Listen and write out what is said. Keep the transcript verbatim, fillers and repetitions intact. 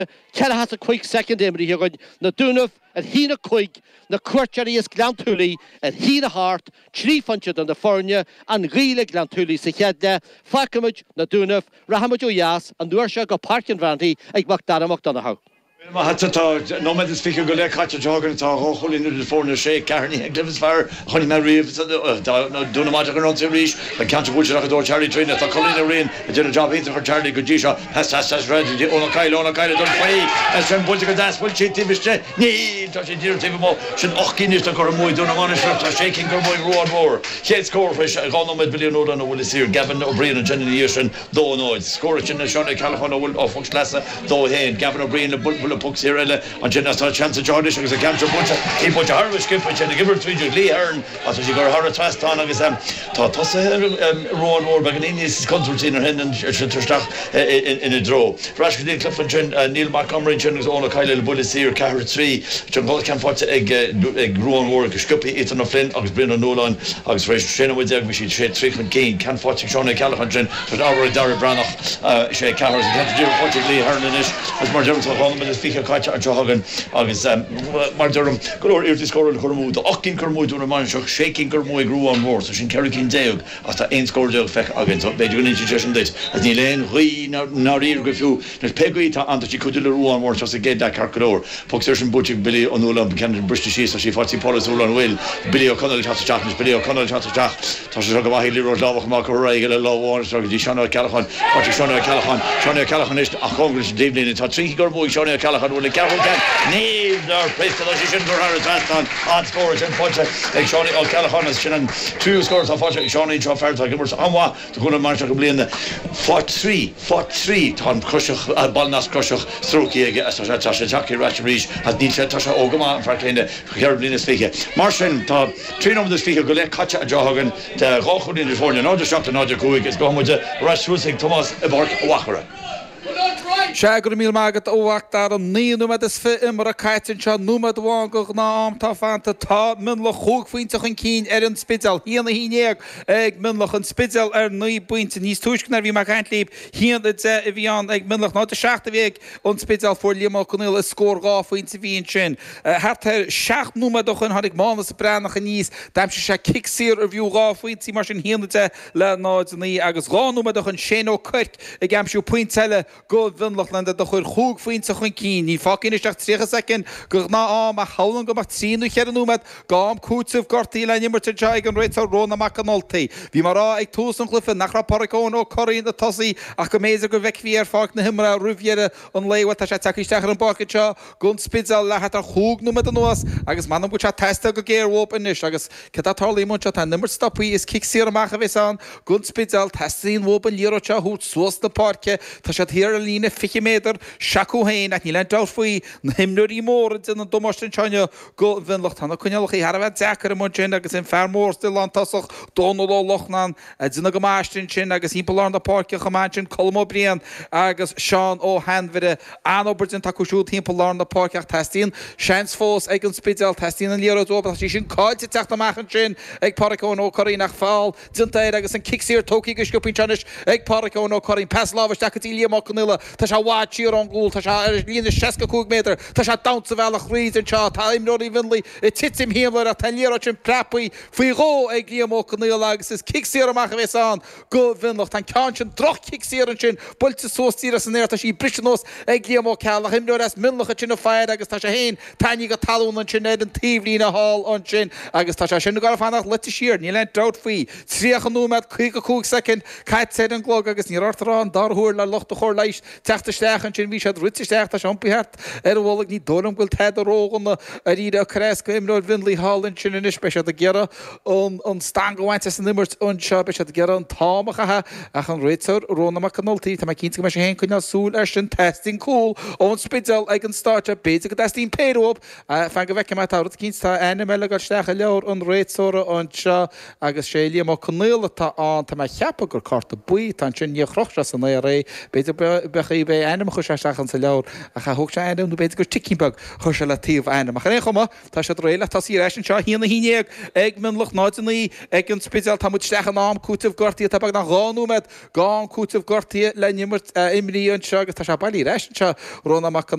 Cead has a quick second imri here na dúnamh at hína quick na cuairtearí is glantúlaí at hína hart trí fanchad an na fórne an ghíle glantúlaí sa cheadne facamid na dúnamh rahamid ó yas an dúir se go parkin vantaí ag bach daramach Donahoe. Ma hat ta no med speaker go le catch jogger ta hol in the phone shake Carney and Cliff's fire honey Mary do no matter on to reach the counter wood like door Charlie train ta Colin rain and did a job into for Charlie Gudisha has has has ready on a Kyle on a Kyle don't play as some bullet dance will cheat TV nee touch it dear TV mo should och kin is the go mo do no one is shaking go boy road war head score for gone med billion no no will see Gavin O'Brien and Jenny Yearson do no score in the Sean California will of Fox class do head Gavin O'Brien the pucks here and Jenna saw a chance of Jordan because a cancer bunch he put a harvest skip which and give her three Lee Hearn after she got a hard twist on agus um ta toss Rowan War Baganini is consulting in her hand and in a draw Rash Cliff and Neil Montgomery Jennings on a Kyle Bullis here carry three John Paul can fight egg Rowan War Scuppy Ethan O'Flynn agus Brendan Nolan agus fresh Shane with there we should trade Trickman King can fight Sean Callaghan but already Darry Branagh uh Shay Carroll can't do what Lee Hearn in it as more Jones on with speaker catch a jogging agus mardurum color ir score in Cormud Ockin Cormud on a man shaking Cormoy grew on more so she carry King Deog after ein score Deog fek against they do an intuition this as the lane ri na rir go few there's Peggy ta and she could do on more just to get that carcolor Foxerson Butchig Billy O'Nolan Camden British she so she fought Paulus O'Nolan will Billy O'Connell has to chat Billy O'Connell has to chat to she go Hilly Road Love Mark O'Reilly low one so the Sean Callaghan what Sean Callaghan Sean Callaghan is a Congress evening in three Cormoy Sean Callaghan will Carroll can need their place to the position for her advanced on on scores in punch like Sean O'Callaghan has shown two scores of punch Sean in Trafford like Gibbers on what to go to Marshall to in the forty-three forty-three ton crush Balnas crush stroke as a Jackie Ratchabridge has need to touch Ogama for kind of Carolina speaker Marshall to train over the speaker go let catch a jogging the Rochud in the morning not just up to Nigel Coig is going with the Rush Wilson Thomas Ebork Wakara Shagur mil magat óachtar an níú med is fi imar a caitin se númad bhángach ná am tá fanta tá minlach chúg faointach an cín ar an spidal híana híineag ag minlach an spidal ar ní buinte níos túiscnar bhí mar caiint líb híana de a bhí an ag minlach ná de seachta bhéag an spidal fór líama conil is scór gá faointe bhíon sin hart ar seacht númad a chun hadig mána sa bránach a níos daim se se kicksír a bhíú gá faointe mar sin híana de le náid ní agus gá númad a chun sin ó cuirt ag amsú puintile go vinlach landa da chuir chúg faointe chun cín ní fácin isteach trícha second gur ná am a hálan go mar tríú chear númad gám cútah gortaí le nimar te deag an réit róna macanoltaí bhí mar rá ag tús an chlufa nach ra paracón ó choín na tosaí ach go méidir go bheic ar fág na himra ruhhéire an léha tá sé takeísteach an bácha seo gon spidal le hat ar chúg númad an nuas agus manam bu se testa go géirhóp inis agus ce tálaí mu tá nimar stoppaí is kicksíar amach a bheits an gon spidal testaíon hóp an líro se hút suas na parke tá sé hir a lína fiche méter seaú hain ach ní le dá faoi na himnuí mór in an domáin teine go bhinlach tanna chuineach í Harbh dechar am sin agus in fermór still an tasach donó lochnan a duna go máistin sin agus ípalán na parke chamáin sin colmó brian agus Seán ó Hanvire anobert in takeisiú timppalán na parkeach testíon seans fós ag an spidal testíon an líad ó sí sin cáilte techt amachchan sin ag paracón ó choí nach fáil dintaid agus an kicksíir tóí go sciúpin tenis ag paracón ó choín peslávas decatí líamach conile tá se bhátíí an gúil tá se líana sesca cúg méter tá se damsa bhealach ríd an seo tá imróí vinlaí i titim híamar a talíar sin prepaí faoi ró ag líamach conile agus is kicksíir amach a bheits an go vinlach tá cean sin droch kicksíir an sin builte sóstíra san éir tá sí brisinós ag líamach ceallach imróir as minlacha sin féid agus tá se héin taine go talún an sin an tíomhlí na hall an sin agus tá se sin go fannach leti siir ní le dát faoi tríocha númad chuig go cúg second caiit sé an glóg agus ní rárán darthúir le locht a chóir leis techtaisteach sin bhí sé rutisteach a seompaíart ar bhla ní dóm goil tead a róganna a ríide a creas go imráid vinlaí hálinn sin in ispe a gera an stand gohainte san nimmert an seo be a gera an támachathe ach an réiteir rónach canoltaí tá cinnta me sé hen chuine súl ar sin testing cool ón spidal ag an startte béidir go testín péróp fan go bheice tá cinnta aine meile go stecha leor an réitsóra an seo agus sé líam má connéile tá an tá cheappa gur carta buí tá sin ní chrochtra san é ré beidir becha bé einam chu seachchan sa leabhar a cha thug sé einam nó beidir gur ticinbag chu se le tíomh einam. A chan é chuma tá sé réile tá sí éis an seo híanana híineag ag min loch náidenaí ag an spéisial tamid stechan ám cútah gortaí tá bag na gáúmed gá cútah gortaí le nimmert imríon segus tá se bailí éis an seo rónach